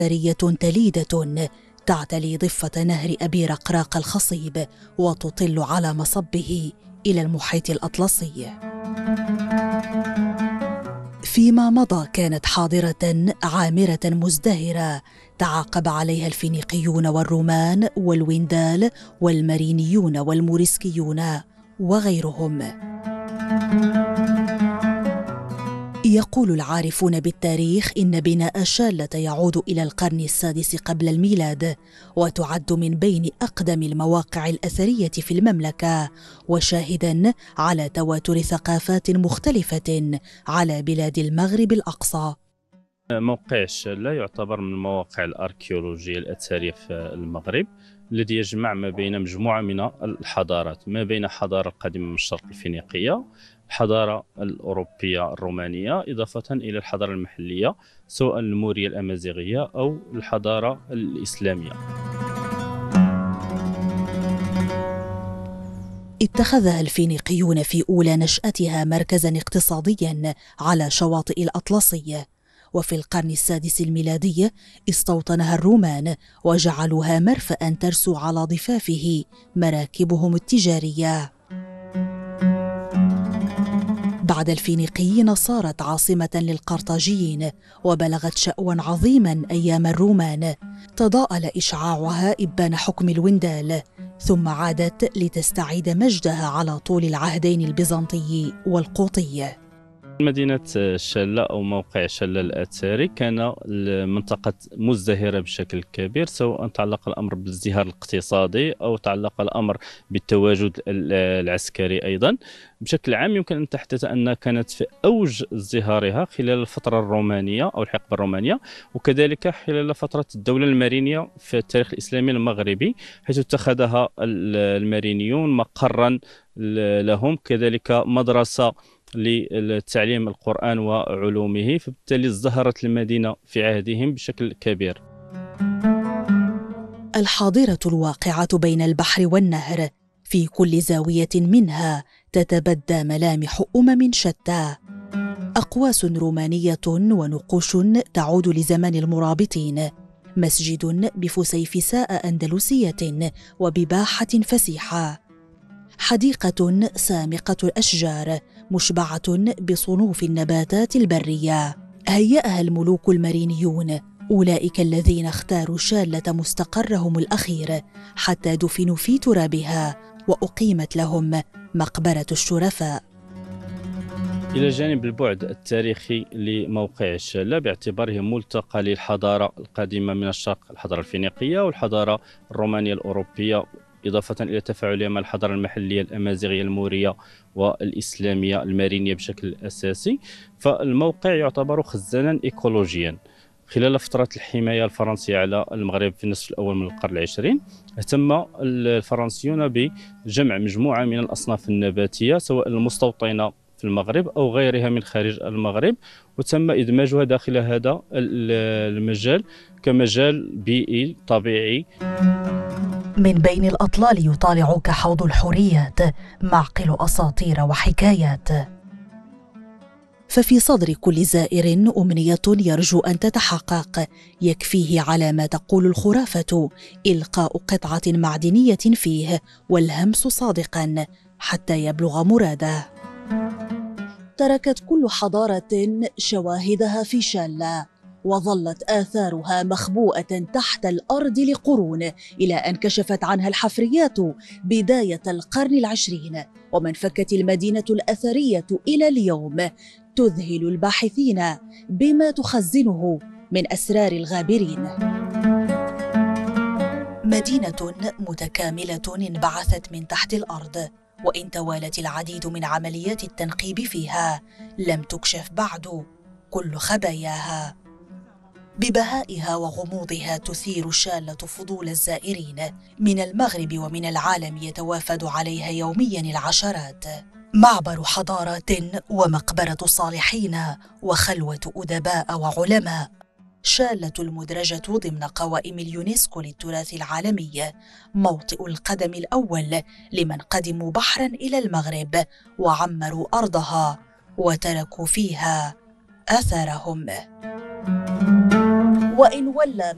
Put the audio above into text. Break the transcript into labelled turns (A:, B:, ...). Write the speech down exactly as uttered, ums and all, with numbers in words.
A: ثرية تليدة تعتلي ضفة نهر أبي رقراق الخصيب وتطل على مصبه إلى المحيط الأطلسي. فيما مضى كانت حاضرة عامرة مزدهرة تعاقب عليها الفينيقيون والرومان والويندال والمارينيون والموريسكيون وغيرهم. يقول العارفون بالتاريخ إن بناء شالة يعود إلى القرن السادس قبل الميلاد، وتعد من بين أقدم المواقع الأثرية في المملكة، وشاهداً على تواتر ثقافات مختلفة على بلاد المغرب الأقصى.
B: موقع الشالة يعتبر من المواقع الأركيولوجية الأثرية في المغرب، الذي يجمع ما بين مجموعة من الحضارات، ما بين الحضارة القديمة من الشرق الفينيقية، الحضارة الأوروبية الرومانية، إضافة إلى الحضارة المحلية سواء المورية الأمازيغية أو الحضارة الإسلامية.
A: اتخذها الفينيقيون في أولى نشأتها مركزاً اقتصادياً على شواطئ الأطلسي، وفي القرن السادس الميلادي استوطنها الرومان وجعلوها مرفأ ترسو على ضفافه مراكبهم التجارية. بعد الفينيقيين صارت عاصمة للقرطاجيين، وبلغت شأواً عظيماً أيام الرومان تضاءل إشعاعها إبان حكم الويندال، ثم عادت لتستعيد مجدها على طول العهدين البيزنطي والقوطي.
B: مدينة الشالة أو موقع الشالة الأثري كان منطقة مزدهرة بشكل كبير، سواء تعلق الأمر بالازدهار الاقتصادي أو تعلق الأمر بالتواجد العسكري أيضا. بشكل عام يمكن أن تحدث أنها كانت في أوج ازدهارها خلال الفترة الرومانية أو الحقبة الرومانية، وكذلك خلال فترة الدولة المارينية في التاريخ الإسلامي المغربي، حيث اتخذها المارينيون مقرا لهم، كذلك مدرسة للتعليم القرآن وعلومه، فبالتالي ازدهرت المدينة في عهدهم بشكل كبير.
A: الحاضرة الواقعة بين البحر والنهر في كل زاوية منها تتبدى ملامح أمم شتى، أقواس رومانية ونقوش تعود لزمن المرابطين، مسجد بفسيفساء أندلسية وبباحة فسيحة، حديقة سامقة الأشجار مشبعة بصنوف النباتات البرية. هيأها الملوك المارينيون، أولئك الذين اختاروا شالة مستقرهم الأخير حتى دفنوا في ترابها وأقيمت لهم مقبرة الشرفاء.
B: إلى جانب البعد التاريخي لموقع الشالة باعتباره ملتقى للحضارة القديمة من الشرق، الحضارة الفينيقية والحضارة الرومانية الأوروبية، إضافة إلى تفاعلها مع الحضارة المحلية الأمازيغية المورية والإسلامية المارينية بشكل أساسي، فالموقع يعتبر خزانا إيكولوجيا. خلال فترة الحماية الفرنسية على المغرب في النصف الأول من القرن العشرين، اهتم الفرنسيون بجمع مجموعة من الأصناف النباتية سواء المستوطنة في المغرب أو غيرها من خارج المغرب، وتم إدماجها داخل هذا المجال كمجال بيئي طبيعي.
A: من بين الأطلال يطالعك حوض الحوريات معقل أساطير وحكايات، ففي صدر كل زائر أمنية يرجو أن تتحقق، يكفيه على ما تقول الخرافة إلقاء قطعة معدنية فيه والهمس صادقا حتى يبلغ مراده. تركت كل حضارة شواهدها في شالة، وظلت آثارها مخبوءة تحت الأرض لقرون، إلى أن كشفت عنها الحفريات بداية القرن العشرين، ومن فكت المدينة الأثرية إلى اليوم تذهل الباحثين بما تخزنه من أسرار الغابرين. مدينة متكاملة انبعثت من تحت الأرض، وإن توالت العديد من عمليات التنقيب فيها لم تكشف بعد كل خباياها. ببهائها وغموضها تثير شالة فضول الزائرين من المغرب ومن العالم، يتوافد عليها يوميا العشرات. معبر حضارات ومقبرة صالحين وخلوة أدباء وعلماء، شالة المدرجة ضمن قوائم اليونسكو للتراث العالمي، موطئ القدم الأول لمن قدموا بحرا إلى المغرب وعمروا أرضها وتركوا فيها أثرهم. وإن ولى